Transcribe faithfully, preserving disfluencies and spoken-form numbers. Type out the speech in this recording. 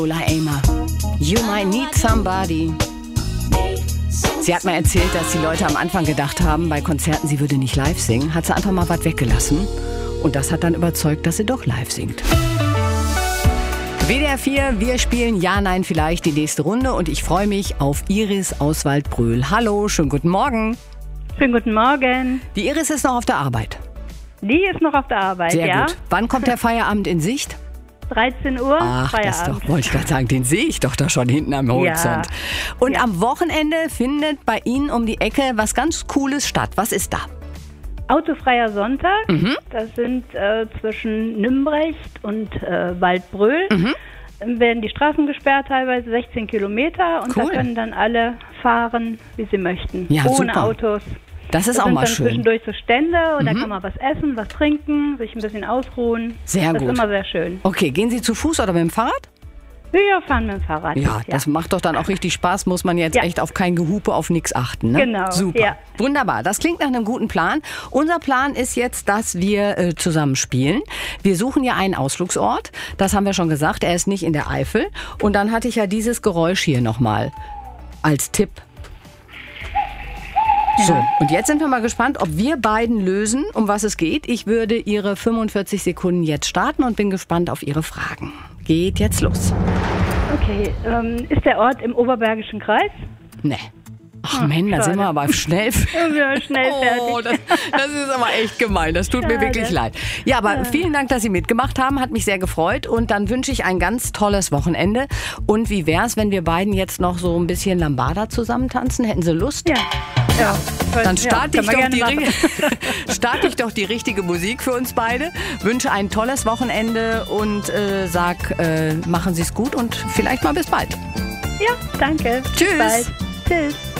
Lola Amer, You Might Need Somebody. Sie hat mir erzählt, dass die Leute am Anfang gedacht haben, bei Konzerten, sie würde nicht live singen. Hat sie einfach mal was weggelassen. Und das hat dann überzeugt, dass sie doch live singt. W D R vier, wir spielen Ja, Nein, Vielleicht die nächste Runde. Und ich freue mich auf Iris aus Waldbröl. Hallo, schönen guten Morgen. Schönen guten Morgen. Die Iris ist noch auf der Arbeit. Die ist noch auf der Arbeit, Sehr ja. gut. Wann kommt der Feierabend in Sicht? dreizehn Uhr, Ach, das Feierabend. doch, wollte ich gerade sagen, den sehe ich doch da schon hinten am Horizont. Ja. Und Ja. am Wochenende findet bei Ihnen um die Ecke was ganz Cooles statt. Was ist da? Autofreier Sonntag, Mhm. das sind äh, zwischen Nümbrecht und äh, Waldbröl. Mhm. Dann werden die Straßen gesperrt, teilweise sechzehn Kilometer. Und Cool. da können dann alle fahren, wie sie möchten. Ja, ohne super. Autos. Das ist Das auch sind mal dann schön. zwischendurch so Stände und da Mhm. kann man was essen, was trinken, sich ein bisschen ausruhen. Sehr das gut. ist immer sehr schön. Okay, gehen Sie zu Fuß oder mit dem Fahrrad? Wir fahren mit dem Fahrrad. Ja, das macht doch dann auch richtig Spaß. Muss man jetzt Ja. echt auf kein Gehupe, auf nichts achten. Ne? Genau, Super. ja. Wunderbar. Das klingt nach einem guten Plan. Unser Plan ist jetzt, dass wir äh, zusammen spielen. Wir suchen ja einen Ausflugsort. Das haben wir schon gesagt. Er ist nicht in der Eifel. Und dann hatte ich ja dieses Geräusch hier nochmal als Tipp. So, und jetzt sind wir mal gespannt, ob wir beiden lösen, um was es geht. Ich würde Ihre fünfundvierzig Sekunden jetzt starten und bin gespannt auf Ihre Fragen. Geht jetzt los. Okay, ähm, ist der Ort im Oberbergischen Kreis? Nee. Ach Mann, da sind wir aber schnell. Ja, schnell Oh, das, das ist aber echt gemein. Das tut mir Schade. wirklich leid. Ja, aber vielen Dank, dass Sie mitgemacht haben. Hat mich sehr gefreut. Und dann wünsche ich ein ganz tolles Wochenende. Und wie wär's, wenn wir beiden jetzt noch so ein bisschen Lambada zusammen tanzen? Hätten Sie Lust? Ja. Ja. Dann starte, ja, ich kann doch man die, gerne machen. ri- starte ich doch die richtige Musik für uns beide. Wünsche ein tolles Wochenende und äh, sag, äh, machen Sie es gut und vielleicht mal bis bald. Ja, danke. Tschüss. Bis bald. Tschüss.